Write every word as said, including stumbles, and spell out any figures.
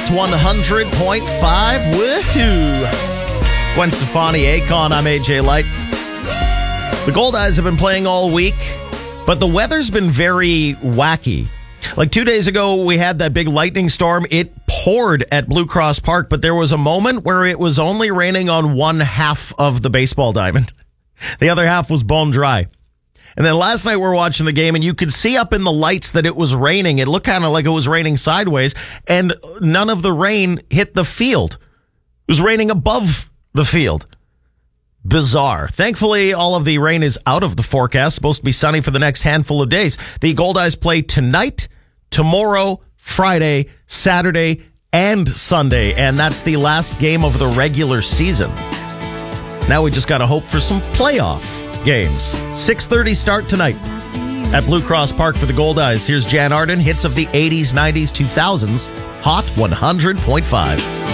one hundred point five. Woohoo! Gwen Stefani, Akon, I'm A J Light. The Goldeyes have been playing all week, but the weather's been very wacky. Like two days ago, we had that big lightning storm. It poured at Blue Cross Park, but there was a moment where it was only raining on one half of the baseball diamond. The other half was bone dry. And then last night we were watching the game, and you could see up in the lights that it was raining. It looked kind of like it was raining sideways, and none of the rain hit the field. It was raining above the field. Bizarre. Thankfully, all of the rain is out of the forecast. Supposed to be sunny for the next handful of days. The Goldeyes play tonight, tomorrow, Friday, Saturday, and Sunday, and that's the last game of the regular season. Now we just got to hope for some playoff games. six thirty start tonight at Blue Cross Park for the Goldeyes. Here's Jan Arden, hits of the eighties, nineties, two thousands, Hot one hundred point five.